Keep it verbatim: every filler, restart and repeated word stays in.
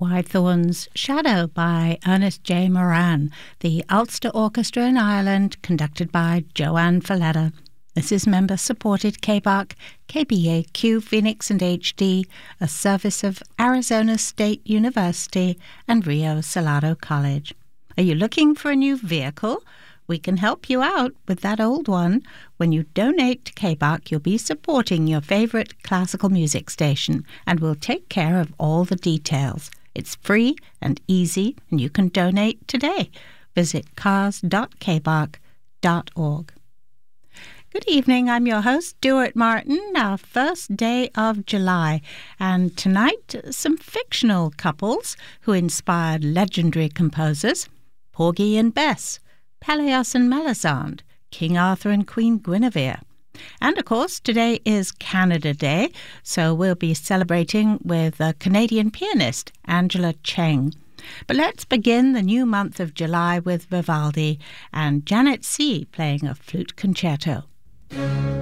Whitethorn's Shadow by Ernest J. Moran, the Ulster Orchestra in Ireland, conducted by Joanne Falletta. This is member-supported K B A C, K B A Q Phoenix and H D, a service of Arizona State University and Rio Salado College. Are you looking for a new vehicle? We can help you out with that old one. When you donate to K B A C, you'll be supporting your favorite classical music station, and we'll take care of all the details. It's free and easy, and you can donate today. Visit cars dot k b a c dot org. Good evening, I'm your host, Stuart Martin, our first day of July, and tonight some fictional couples who inspired legendary composers, Porgy and Bess, Peleus and Melisande, King Arthur and Queen Guinevere. And of course, today is Canada Day, so we'll be celebrating with a Canadian pianist, Angela Cheng. But let's begin the new month of July with Vivaldi and Janet C. playing a flute concerto.